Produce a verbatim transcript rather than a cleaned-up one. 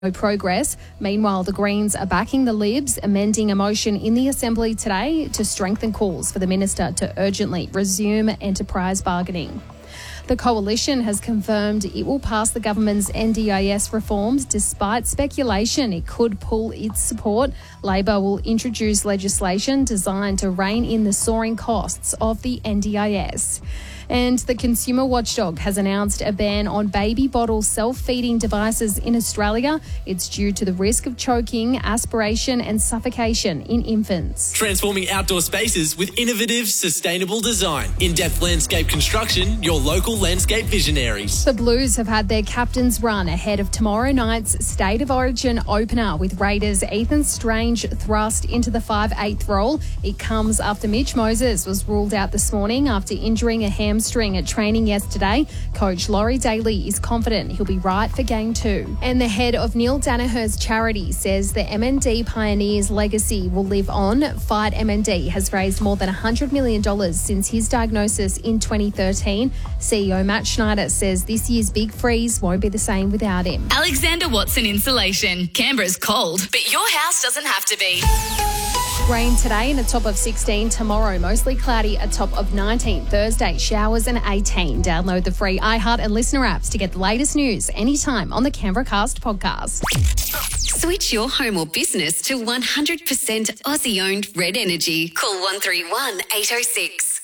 No progress. Meanwhile, the Greens are backing the Libs, amending a motion in the Assembly today to strengthen calls for the minister to urgently resume enterprise bargaining. The Coalition has confirmed it will pass the government's N D I S reforms despite speculation it could pull its support. Labor will introduce legislation designed to rein in the soaring costs of the N D I S. And the Consumer Watchdog has announced a ban on baby bottle self-feeding devices in Australia. It's due to the risk of choking, aspiration and suffocation in infants. Transforming outdoor spaces with innovative, sustainable design. In-depth landscape construction, your local landscape visionaries. The Blues have had their captain's run ahead of tomorrow night's State of Origin opener with Raiders' Ethan Strange thrust into the five eighth role. It comes after Mitch Moses was ruled out this morning after injuring a hamstring at training yesterday. Coach Laurie Daly is confident he'll be right for game two. And the head of Neil Danaher's charity says the M N D pioneer's legacy will live on. Fight M N D has raised more than one hundred million dollars since his diagnosis in twenty thirteen. C E O Matt Schneider says this year's big freeze won't be the same without him. Alexander Watson Insulation. Canberra's cold, but your house doesn't have to be. Rain today and a top of sixteen. Tomorrow, mostly cloudy, a top of nineteen. Thursday, showers and eighteen. Download the free iHeart and Listener apps to get the latest news anytime on the Canberra Cast podcast. Switch your home or business to one hundred percent Aussie-owned Red Energy. Call one three one, eight oh six.